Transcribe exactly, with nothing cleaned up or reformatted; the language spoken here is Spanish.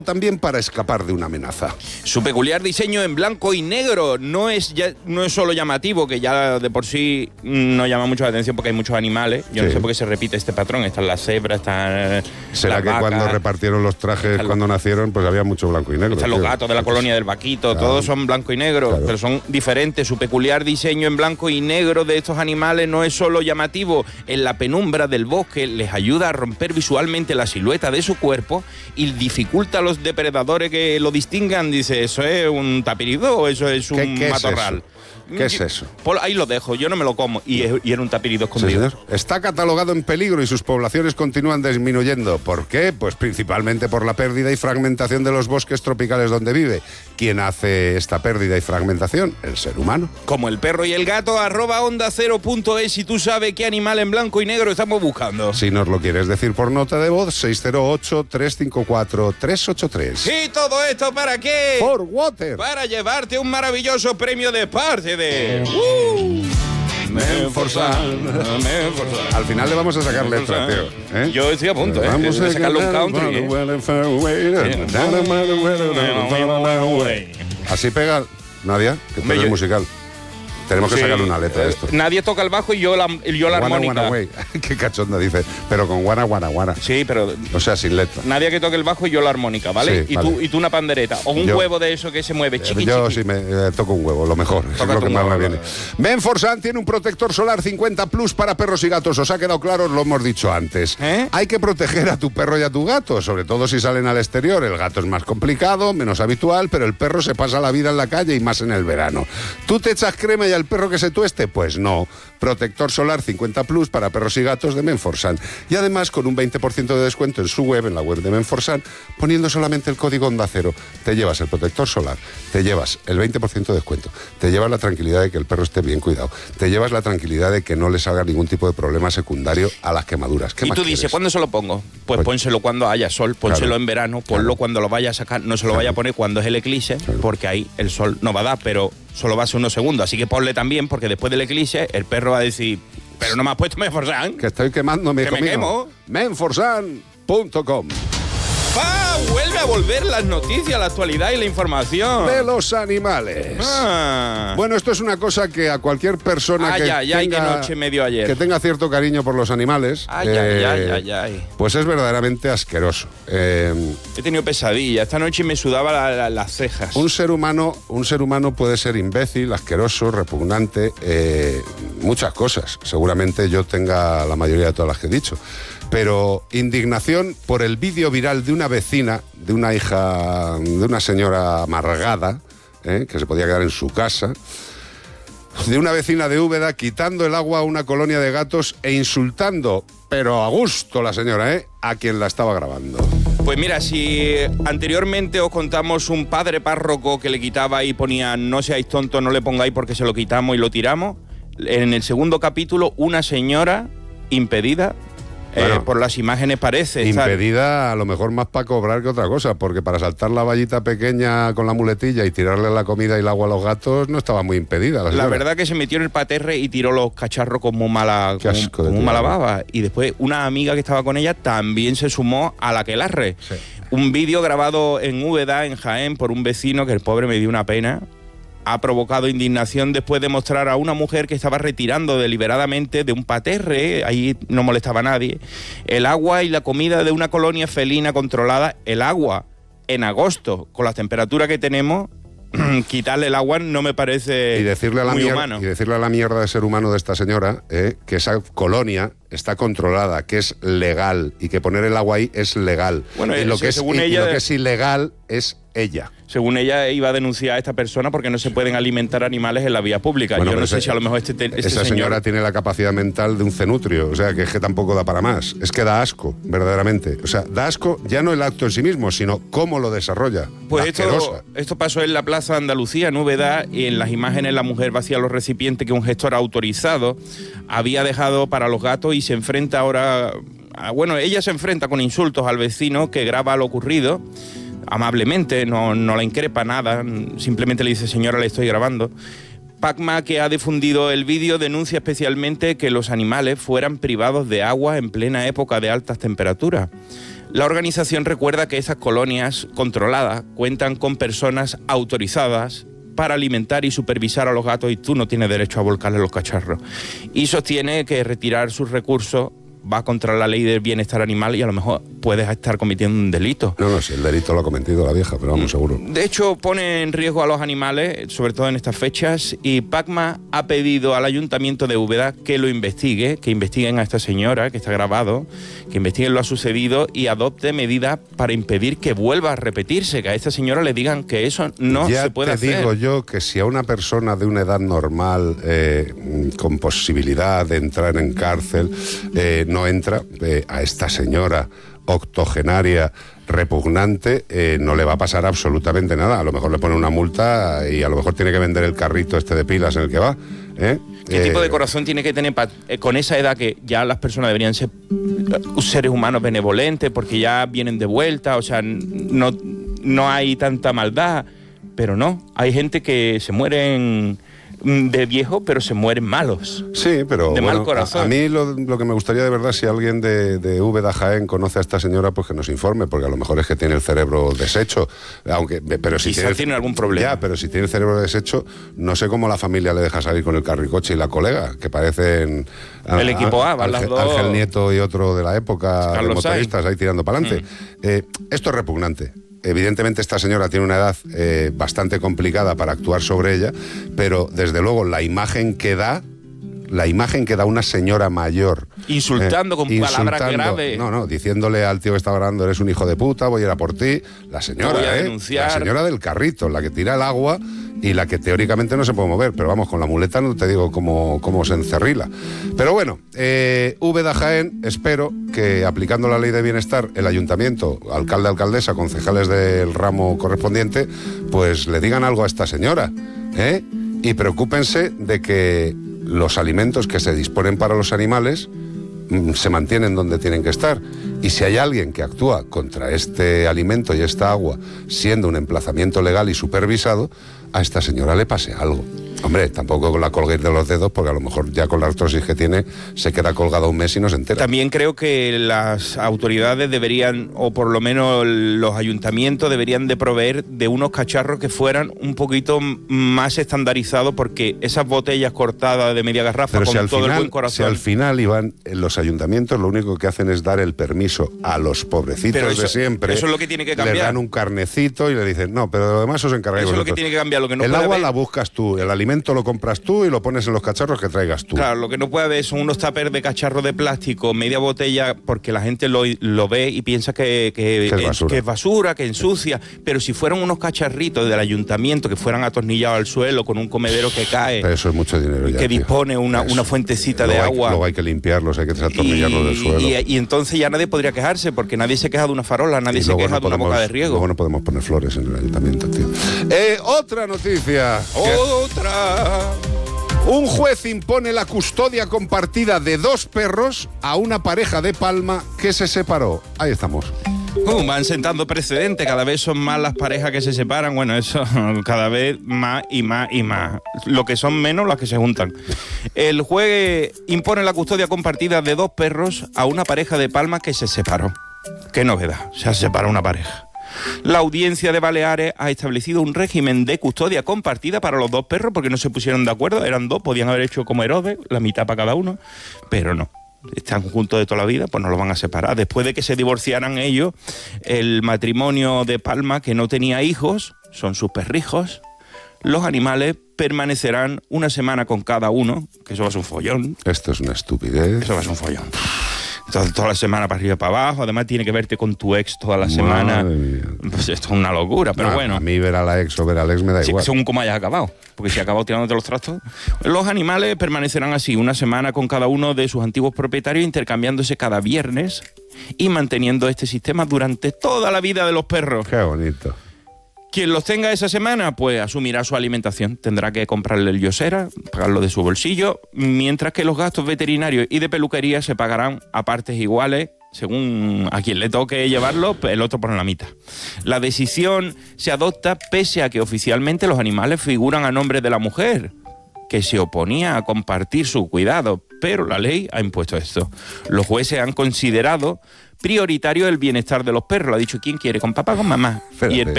también para escapar de una amenaza. Su peculiar diseño en blanco y negro no es ya, no es solo llamativo, que ya de por sí no llama mucho la atención porque hay muchos animales. Yo sí. no sé por qué se repite este patrón. Están las cebras, están ¿Será las que vacas, cuando repartieron los trajes cuando los, nacieron, pues había mucho blanco y negro? Están tío. los gatos de la colonia del Vaquito, claro. Todos son blanco y negro, claro. Pero son diferentes. Su peculiar diseño en blanco y negro de estos animales no es solo llamativo. En la penumbra del bosque les ayuda a romper visualmente la silueta de su cuerpo y dificulta a los depredadores que lo distingan. Dice, ¿eso es un tapirido o eso es un ¿Qué, qué matorral? Es ¿Qué es eso? Por ahí lo dejo, yo no me lo como. Y, es, y era un tapirido escondido. Sí, está catalogado en peligro y sus poblaciones continúan disminuyendo. ¿Por qué? Pues principalmente por la pérdida y fragmentación de los bosques tropicales donde vive. ¿Quién hace esta pérdida y fragmentación? El ser humano. Como el perro y el gato, arroba onda cero punto es si tú sabes qué animal en blanco y negro estamos buscando. Si nos lo quieres decir por nota de voz, seis cero ocho, tres cinco cuatro, tres ocho tres. ¿Y todo esto para qué? For Water. Para llevarte un maravilloso premio de parte de... Uh, Menforsan, Menforsan. Al final le vamos a sacar letra, tío. ¿Eh? Yo estoy a punto, ¿eh? Vamos a sacarle un country. ¿eh? Así pega, Nadia, que tú eres musical. Tenemos que sí. sacarle una letra a esto. Nadie toca el bajo y yo la, yo la guana, armónica. Guana, Qué cachonda dice. Pero con guana, guana, guana. Sí, pero... O sea, sin letra. Nadie que toque el bajo y yo la armónica, ¿vale? Sí, y, vale. Tú, y tú una pandereta. O un yo, huevo de eso que se mueve, chiqui, Yo chiqui. sí me eh, toco un huevo, lo mejor. Es lo que más me viene. Menforsan tiene un protector solar cincuenta plus para perros y gatos. ¿Os ha quedado claro? Os lo hemos dicho antes. ¿Eh? Hay que proteger a tu perro y a tu gato, sobre todo si salen al exterior. El gato es más complicado, menos habitual, pero el perro se pasa la vida en la calle y más en el verano. ¿Tú te echas crema y al perro que se tueste? Pues no. Protector solar cincuenta plus para perros y gatos de Menforsan. Y además con un veinte por ciento de descuento en su web, en la web de Menforsan, poniendo solamente el código Onda Cero. Te llevas el protector solar, te llevas el veinte por ciento de descuento, te llevas la tranquilidad de que el perro esté bien cuidado, te llevas la tranquilidad de que no le salga ningún tipo de problema secundario a las quemaduras. ¿Qué y más tú dices, quieres? ¿cuándo se lo pongo? Pues, pues pónselo cuando haya sol, pónselo claro, en verano, ponlo claro. cuando lo vaya a sacar, no se lo claro. vaya a poner cuando es el eclipse, claro. porque ahí el sol no va a dar, pero solo va a ser unos segundos, así que ponle también, porque después del eclipse el perro va a decir, pero no me has puesto Menforsan. Que estoy quemándome, que me quemo. Menforsan punto com. ¡Ah! Vuelve a volver las noticias, la actualidad y la información de los animales. Ah. Bueno, esto es una cosa que a cualquier persona ay, que, ay, tenga, ay, qué noche me dio ayer. que tenga cierto cariño por los animales, ay, eh, ay, ay, ay, ay. pues es verdaderamente asqueroso. Eh, He tenido pesadillas. Esta noche me sudaba la, la, las cejas. Un ser humano, un ser humano puede ser imbécil, asqueroso, repugnante, eh, muchas cosas. Seguramente yo tenga la mayoría de todas las que he dicho. Pero indignación por el vídeo viral de una vecina, de una hija, de una señora amargada, ¿eh? que se podía quedar en su casa, de una vecina de Úbeda quitando el agua a una colonia de gatos e insultando, pero a gusto la señora, ¿eh? a quien la estaba grabando. Pues mira, si anteriormente os contamos un padre párroco que le quitaba y ponía no seáis tontos, no le pongáis porque se lo quitamos y lo tiramos, en el segundo capítulo una señora impedida, Bueno, eh, por las imágenes parece. Impedida ¿sabes? A lo mejor más para cobrar que otra cosa, porque para saltar la vallita pequeña con la muletilla y tirarle la comida y el agua a los gatos no estaba muy impedida. La, la verdad que se metió en el paterre y tiró los cacharros con muy mala, con, con muy mala baba. Y después una amiga que estaba con ella también se sumó a la aquelarre. Sí. Un vídeo grabado en Úbeda, en Jaén, por un vecino que el pobre me dio una pena. Ha provocado indignación después de mostrar a una mujer que estaba retirando deliberadamente de un paterre, ahí no molestaba a nadie, el agua y la comida de una colonia felina controlada. El agua en agosto, con las temperaturas que tenemos, quitarle el agua no me parece y decirle a la muy mier- humano. Y decirle a la mierda de ser humano de esta señora eh, que esa colonia está controlada, que es legal y que poner el agua ahí es legal. Bueno, y lo, eso, que, es, según y, ella, y lo que es ilegal es ella. Según ella, iba a denunciar a esta persona porque no se pueden alimentar animales en la vía pública. Bueno, yo no ese, sé si a lo mejor este, este esa señor... señora tiene la capacidad mental de un cenutrio, o sea, que es que tampoco da para más. Es que da asco, verdaderamente. O sea, da asco ya no el acto en sí mismo, sino cómo lo desarrolla. Pues esto, esto pasó en la Plaza Andalucía, en Úbeda, y en las imágenes la mujer vacía los recipientes que un gestor autorizado había dejado para los gatos y se enfrenta ahora... A, bueno, ella se enfrenta con insultos al vecino que graba lo ocurrido, amablemente, no, no la increpa nada, simplemente le dice, señora, le estoy grabando. Pacma, que ha difundido el vídeo, denuncia especialmente que los animales fueran privados de agua en plena época de altas temperaturas. La organización recuerda que esas colonias controladas cuentan con personas autorizadas para alimentar y supervisar a los gatos y tú no tienes derecho a volcarle los cacharros. Y sostiene que retirar sus recursos va contra la ley del bienestar animal y a lo mejor puedes estar cometiendo un delito. No, no, si el delito lo ha cometido la vieja, pero vamos, seguro. De hecho, pone en riesgo a los animales, sobre todo en estas fechas, y Pacma ha pedido al Ayuntamiento de Úbeda que lo investigue, que investiguen a esta señora, que está grabado, que investiguen lo ha sucedido y adopte medidas para impedir que vuelva a repetirse, que a esta señora le digan que eso no ya se puede hacer. Ya te digo yo que si a una persona de una edad normal, eh, con posibilidad de entrar en cárcel, eh, no entra, eh, a esta señora octogenaria repugnante, eh, no le va a pasar absolutamente nada. A lo mejor le pone una multa y a lo mejor tiene que vender el carrito este de pilas en el que va, ¿eh? ¿Qué eh, tipo de corazón tiene que tener pa, eh, con esa edad que ya las personas deberían ser seres humanos benevolentes porque ya vienen de vuelta, o sea, no, no hay tanta maldad, pero no, hay gente que se muere en... de viejo, pero se mueren malos. Sí, pero de bueno, mal corazón. A, a mí lo, lo que me gustaría de verdad, si alguien de, de Úbeda, Jaén, conoce a esta señora, pues que nos informe, porque a lo mejor es que tiene el cerebro deshecho, aunque, pero si Quizás tiene, tiene algún problema. Ya, pero si tiene el cerebro deshecho, no sé cómo la familia le deja salir con el carricoche y la colega, que parecen el a, equipo A, van Ángel, las dos. Ángel Nieto y otro de la época, de motoristas, ahí tirando para adelante. Mm. Eh, esto es repugnante. Evidentemente esta señora tiene una edad eh, bastante complicada para actuar sobre ella, pero desde luego la imagen que da, la imagen que da una señora mayor... Insultando eh, con insultando, palabras graves. No, no, diciéndole al tío que estaba hablando, eres un hijo de puta, voy a ir a por ti. La señora, voy a ¿eh? denunciar. La señora del carrito, la que tira el agua y la que teóricamente no se puede mover, pero vamos, con la muleta no te digo cómo, cómo se encerrila. Pero bueno, eh, Úbeda, Jaén, espero que aplicando la ley de bienestar, el ayuntamiento, alcalde, alcaldesa, concejales del ramo correspondiente, pues le digan algo a esta señora, ¿eh? Y preocúpense de que los alimentos que se disponen para los animales mm, se mantienen donde tienen que estar. Y si hay alguien que actúa contra este alimento y esta agua, siendo un emplazamiento legal y supervisado, a esta señora le pase algo. Hombre, tampoco la colguéis de los dedos, porque a lo mejor ya con la artrosis que tiene se queda colgada un mes y no se entera. También creo que las autoridades deberían, o por lo menos los ayuntamientos, deberían de proveer de unos cacharros que fueran un poquito más estandarizados, porque esas botellas cortadas de media garrafa, pero con si al todo final, el buen corazón... Si al final, Iván, los ayuntamientos lo único que hacen es dar el permiso a los pobrecitos eso, de siempre. Eso es lo que tiene que cambiar. Le dan un carnecito y le dicen, no, pero además os encargáis Eso vosotros. es lo que tiene que cambiar. Lo que no el puede agua haber... la buscas tú, el alimento lo compras tú y lo pones en los cacharros que traigas tú. Claro, lo que no puede haber son unos tuppers de cacharros de plástico, media botella, porque la gente lo, lo ve y piensa que, que, que, es basura. que es basura, que ensucia. Pero si fueran unos cacharritos del ayuntamiento que fueran atornillados al suelo con un comedero que cae, pero eso es mucho dinero ya, que tío. dispone una, una fuentecita luego de hay, agua. Luego hay que limpiarlos, hay que desatornillarlos del suelo. Y, y entonces ya nadie podría quejarse, porque nadie se queja de una farola, nadie se queja no de podemos, una boca de riego. Luego no podemos poner flores en el ayuntamiento, tío. Eh, otra noticia. Otra. Un juez impone la custodia compartida de dos perros a una pareja de Palma que se separó. Ahí estamos. Uh, van sentando precedentes, cada vez son más las parejas que se separan, bueno, eso cada vez más y más y más. Lo que son menos las que se juntan. El juez impone la custodia compartida de dos perros a una pareja de Palma que se separó. Qué novedad, se ha separado una pareja. La audiencia de Baleares ha establecido un régimen de custodia compartida para los dos perros porque no se pusieron de acuerdo, eran dos, podían haber hecho como Herodes, la mitad para cada uno, pero no. Están juntos de toda la vida, pues no los van a separar. Después de que se divorciaran ellos, el matrimonio de Palma, que no tenía hijos, son sus perrijos, los animales permanecerán una semana con cada uno, que eso va a ser un follón. Esto es una estupidez. Eso va a ser un follón. Entonces, toda la semana para arriba y para abajo, además tiene que verte con tu ex toda la semana. Pues esto es una locura, pero no, bueno. A mí ver a la ex o ver al ex me da sí, igual. Según cómo hayas acabado, porque si has acabado tirándote los trastos. Los animales permanecerán así, una semana con cada uno de sus antiguos propietarios, intercambiándose cada viernes y manteniendo este sistema durante toda la vida de los perros. Qué bonito. Quien los tenga esa semana, pues asumirá su alimentación. Tendrá que comprarle el yosera, pagarlo de su bolsillo, mientras que los gastos veterinarios y de peluquería se pagarán a partes iguales, según a quien le toque llevarlo, el otro pone la mitad. La decisión se adopta pese a que oficialmente los animales figuran a nombre de la mujer, que se oponía a compartir su cuidado, pero la ley ha impuesto esto. Los jueces han considerado prioritario el bienestar de los perros. Lo ha dicho, ¿quién quiere? ¿Con papá o con mamá? Espérate. Y el